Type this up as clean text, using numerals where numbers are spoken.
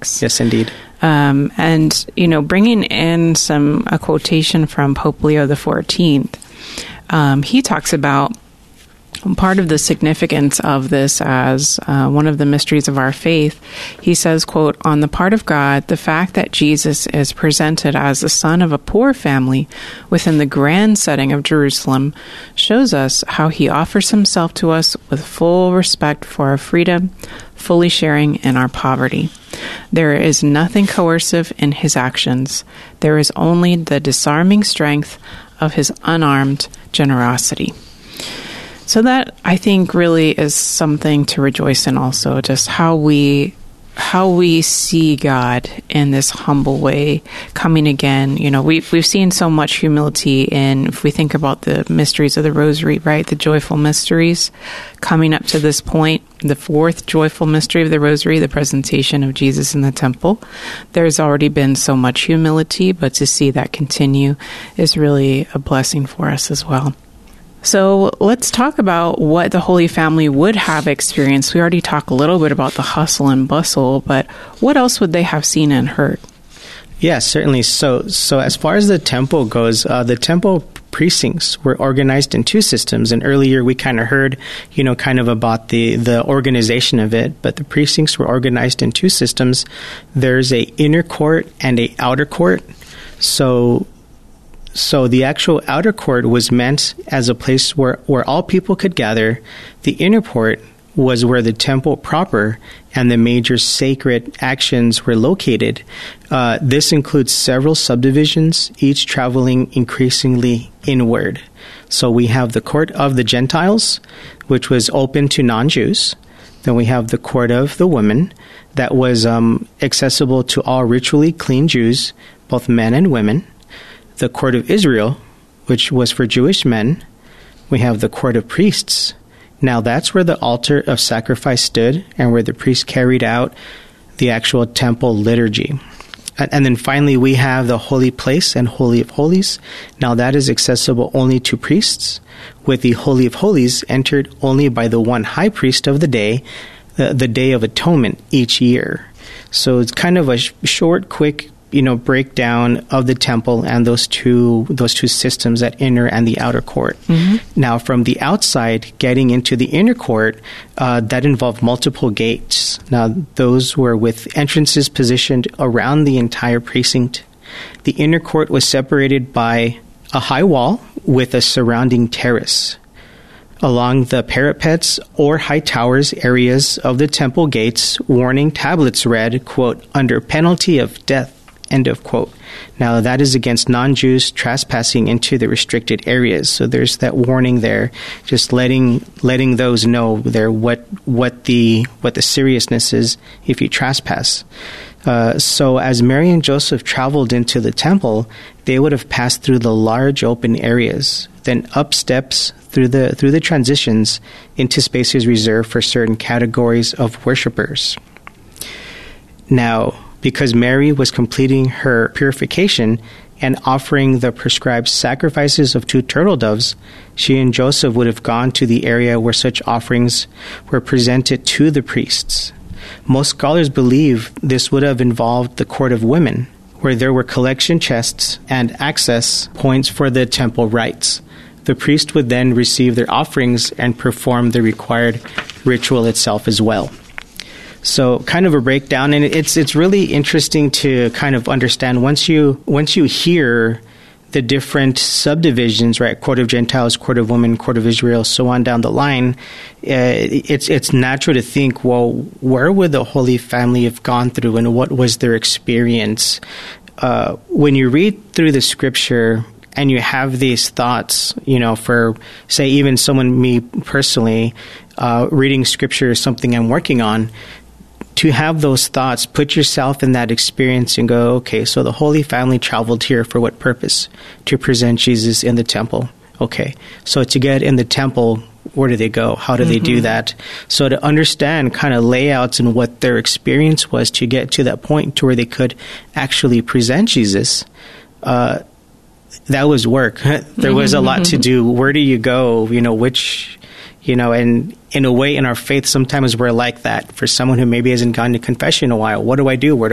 acts. Yes, indeed. And, bringing in a quotation from Pope Leo XIV, he talks about part of the significance of this as one of the mysteries of our faith. He says, quote, "On the part of God, the fact that Jesus is presented as the son of a poor family within the grand setting of Jerusalem shows us how he offers himself to us with full respect for our freedom, fully sharing in our poverty. There is nothing coercive in his actions. There is only the disarming strength of his unarmed generosity." So that, I think, really is something to rejoice in also, just how we see God in this humble way coming again. We've seen so much humility in, if we think about the mysteries of the Rosary, right? The joyful mysteries coming up to this point, the fourth joyful mystery of the Rosary, the presentation of Jesus in the temple. There's already been so much humility, but to see that continue is really a blessing for us as well. So let's talk about what the Holy Family would have experienced. We already talked a little bit about the hustle and bustle, but what else would they have seen and heard? Yeah, certainly. So as far as the temple goes, the temple precincts were organized in two systems. And earlier we kind of heard, about the organization of it, but the precincts were organized in two systems. There's a inner court and a outer court. So the actual outer court was meant as a place where all people could gather. The inner court was where the temple proper and the major sacred actions were located. This includes several subdivisions, each traveling increasingly inward. So we have the court of the Gentiles, which was open to non-Jews. Then we have the court of the women that was accessible to all ritually clean Jews, both men and women. The court of Israel, which was for Jewish men. We have the court of priests. Now that's where the altar of sacrifice stood and where the priest carried out the actual temple liturgy. And then finally we have the holy place and holy of holies. Now that is accessible only to priests, with the holy of holies entered only by the one high priest of the day, the Day of Atonement each year. So it's kind of a short, quick breakdown of the temple and those two systems, that inner and the outer court. Mm-hmm. Now, from the outside, getting into the inner court, that involved multiple gates. Now, those were with entrances positioned around the entire precinct. The inner court was separated by a high wall with a surrounding terrace. Along the parapets or high towers areas of the temple gates, warning tablets read, quote, "under penalty of death," end of quote. Now, that is against non-Jews trespassing into the restricted areas. So there's that warning there, just letting those know there what the seriousness is if you trespass. So as Mary and Joseph traveled into the temple, they would have passed through the large open areas, then up steps through the transitions into spaces reserved for certain categories of worshipers. Now, because Mary was completing her purification and offering the prescribed sacrifices of 2 turtle doves, she and Joseph would have gone to the area where such offerings were presented to the priests. Most scholars believe this would have involved the court of women, where there were collection chests and access points for the temple rites. The priest would then receive their offerings and perform the required ritual itself as well. So kind of a breakdown, and it's really interesting to kind of understand once you hear the different subdivisions, right? Court of Gentiles, Court of Women, Court of Israel, so on down the line. It's natural to think, well, where would the Holy Family have gone through, and what was their experience? When you read through the Scripture and you have these thoughts, for say even someone, me personally, reading Scripture is something I'm working on. To have those thoughts, put yourself in that experience and go, okay, so the Holy Family traveled here for what purpose? To present Jesus in the temple. Okay, so to get in the temple, where do they go? How do they do that? So to understand kind of layouts and what their experience was to get to that point to where they could actually present Jesus, that was work. There was a lot to do. Where do you go? And in a way, in our faith, sometimes we're like that. For someone who maybe hasn't gone to confession in a while, what do I do? Where